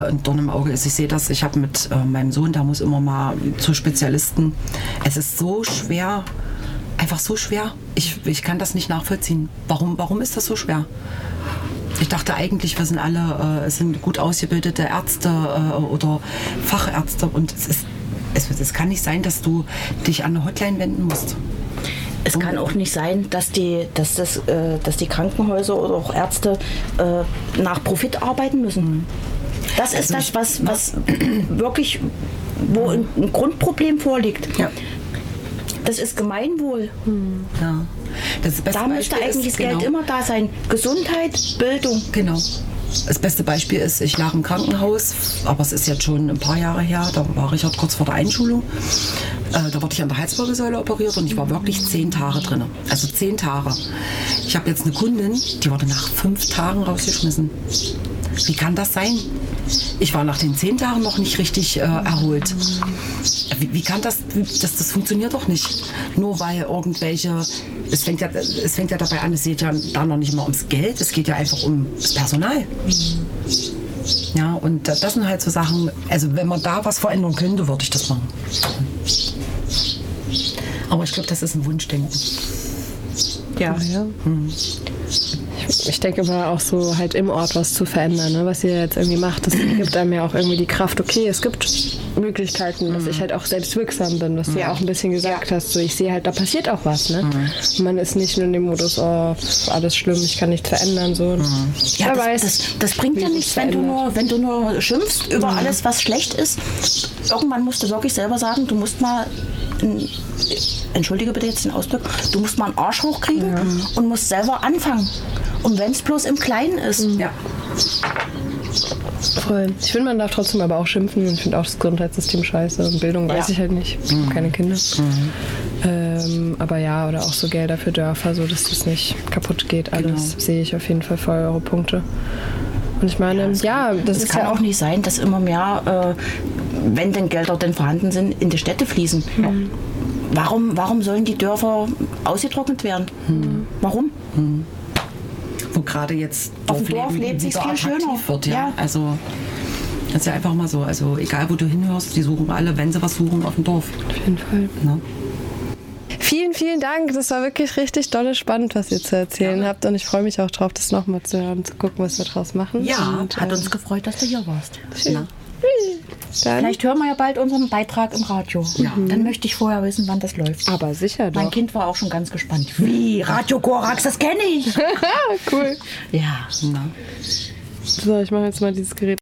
ein Dorn im Auge ist. Ich sehe das, ich habe mit meinem Sohn, der muss immer mal zu Spezialisten. Es ist so schwer, einfach so schwer. Ich kann das nicht nachvollziehen. Warum ist das so schwer? Ich dachte eigentlich, wir sind alle sind gut ausgebildete Ärzte oder Fachärzte und es kann nicht sein, dass du dich an eine Hotline wenden musst. Es kann auch nicht sein, dass die Krankenhäuser oder auch Ärzte nach Profit arbeiten müssen. Das ist das, was wirklich, wo ein Grundproblem vorliegt. Ja. Das ist Gemeinwohl. Ja. Da müsste eigentlich das Geld immer da sein. Gesundheit, Bildung. Genau. Das beste Beispiel ist, ich lag im Krankenhaus, aber es ist jetzt schon ein paar Jahre her, da war Richard kurz vor der Einschulung. Da wurde ich an der Halswirbelsäule operiert und ich war wirklich 10 Tage drin. Also 10 Tage. Ich habe jetzt eine Kundin, die wurde nach 5 Tagen rausgeschmissen. Wie kann das sein? Ich war nach den 10 Tagen noch nicht richtig erholt. Wie kann das funktioniert doch nicht. Nur weil irgendwelche, es fängt ja dabei an, es geht ja da noch nicht mal ums Geld, es geht ja einfach um das Personal. Ja, und das sind halt so Sachen, also wenn man da was verändern könnte, würde ich das machen. Aber ich glaube, das ist ein Wunschdenken. Ja. Ich denke mal auch so halt im Ort was zu verändern, ne? Was ihr jetzt irgendwie macht, das gibt einem ja auch irgendwie die Kraft, okay, es gibt Möglichkeiten, dass ich halt auch selbst wirksam bin, was du ja auch ein bisschen gesagt hast, so ich sehe halt, da passiert auch was, ne? Und man ist nicht nur in dem Modus, oh, alles schlimm, ich kann nichts verändern, so. Ja, das bringt ja nichts, wenn du nur schimpfst über alles, was schlecht ist. Irgendwann musst du wirklich selber sagen, du musst mal entschuldige bitte jetzt den Ausdruck, du musst mal einen Arsch hochkriegen und musst selber anfangen. Und wenn es bloß im Kleinen ist. Ja. Voll. Ich finde, man darf trotzdem aber auch schimpfen und ich finde auch das Gesundheitssystem scheiße und Bildung weiß ich halt nicht. Ich habe keine Kinder. Aber ja, oder auch so Gelder für Dörfer, so dass das nicht kaputt geht. Alles sehe ich auf jeden Fall voll eure Punkte. Und ich meine, das kann ja auch nicht sein, dass immer mehr, wenn denn Gelder denn vorhanden sind, in die Städte fließen. Warum sollen die Dörfer ausgetrocknet werden? Warum? Wo gerade jetzt auf dem Dorf lebt sich viel schöner wird, ja. Also das ist ja einfach mal so. Also egal wo du hinhörst, die suchen alle, wenn sie was suchen, auf dem Dorf. Auf jeden Fall. Ja. Vielen, vielen Dank. Das war wirklich richtig dolle spannend, was ihr zu erzählen habt. Und ich freue mich auch drauf, das nochmal zu hören, zu gucken, was wir draus machen. Ja, und, hat uns gefreut, dass du hier warst. Schön. Vielleicht hören wir ja bald unseren Beitrag im Radio. Ja. Dann möchte ich vorher wissen, wann das läuft. Aber sicher doch. Mein Kind war auch schon ganz gespannt. Wie? Radio Korax, das kenne ich. Cool. Ja. So, ich mache jetzt mal dieses Gerät